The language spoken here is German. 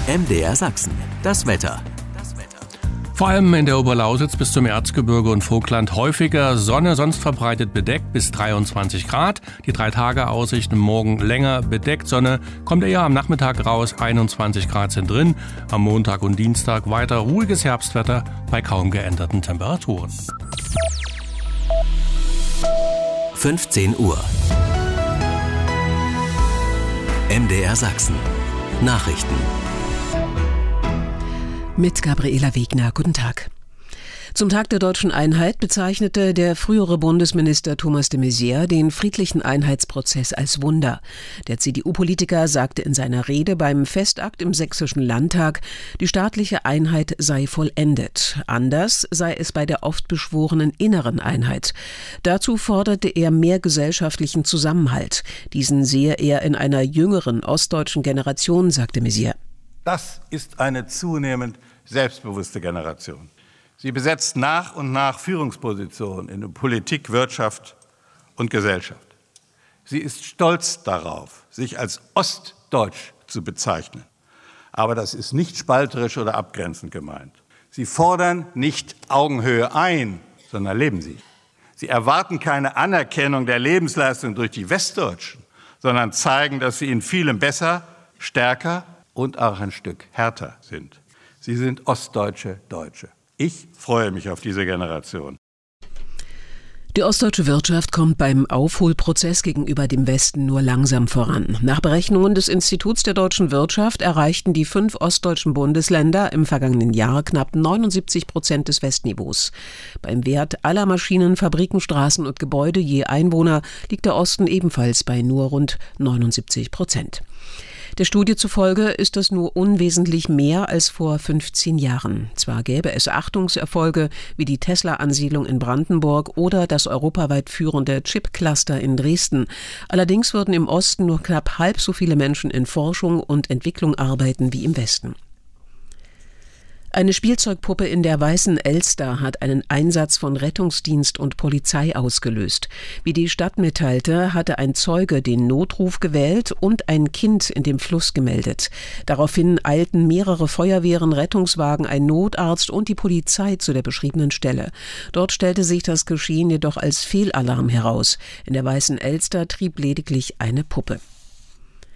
MDR Sachsen. Das Wetter. Vor allem in der Oberlausitz bis zum Erzgebirge und Vogtland häufiger Sonne, sonst verbreitet bedeckt bis 23 Grad. Die 3-Tage-Aussichten morgen länger bedeckt. Sonne kommt eher am Nachmittag raus, 21 Grad sind drin. Am Montag und Dienstag weiter ruhiges Herbstwetter bei kaum geänderten Temperaturen. 15 Uhr. MDR Sachsen. Nachrichten. Mit Gabriela Wegner. Guten Tag. Zum Tag der deutschen Einheit bezeichnete der frühere Bundesminister Thomas de Maizière den friedlichen Einheitsprozess als Wunder. Der CDU-Politiker sagte in seiner Rede beim Festakt im Sächsischen Landtag, die staatliche Einheit sei vollendet. Anders sei es bei der oft beschworenen inneren Einheit. Dazu forderte er mehr gesellschaftlichen Zusammenhalt. Diesen sehe er in einer jüngeren ostdeutschen Generation, sagte Maizière. Das ist eine zunehmend selbstbewusste Generation. Sie besetzt nach und nach Führungspositionen in Politik, Wirtschaft und Gesellschaft. Sie ist stolz darauf, sich als ostdeutsch zu bezeichnen. Aber das ist nicht spalterisch oder abgrenzend gemeint. Sie fordern nicht Augenhöhe ein, sondern leben sie. Sie erwarten keine Anerkennung der Lebensleistung durch die Westdeutschen, sondern zeigen, dass sie in vielem besser, stärker und auch ein Stück härter sind. Sie sind ostdeutsche Deutsche. Ich freue mich auf diese Generation. Die ostdeutsche Wirtschaft kommt beim Aufholprozess gegenüber dem Westen nur langsam voran. Nach Berechnungen des Instituts der deutschen Wirtschaft erreichten die 5 ostdeutschen Bundesländer im vergangenen Jahr knapp 79% des Westniveaus. Beim Wert aller Maschinen, Fabriken, Straßen und Gebäude je Einwohner liegt der Osten ebenfalls bei nur rund 79%. Der Studie zufolge ist das nur unwesentlich mehr als vor 15 Jahren. Zwar gäbe es Achtungserfolge wie die Tesla-Ansiedlung in Brandenburg oder das europaweit führende Chip-Cluster in Dresden. Allerdings würden im Osten nur knapp halb so viele Menschen in Forschung und Entwicklung arbeiten wie im Westen. Eine Spielzeugpuppe in der Weißen Elster hat einen Einsatz von Rettungsdienst und Polizei ausgelöst. Wie die Stadt mitteilte, hatte ein Zeuge den Notruf gewählt und ein Kind in dem Fluss gemeldet. Daraufhin eilten mehrere Feuerwehren, Rettungswagen, ein Notarzt und die Polizei zu der beschriebenen Stelle. Dort stellte sich das Geschehen jedoch als Fehlalarm heraus. In der Weißen Elster trieb lediglich eine Puppe.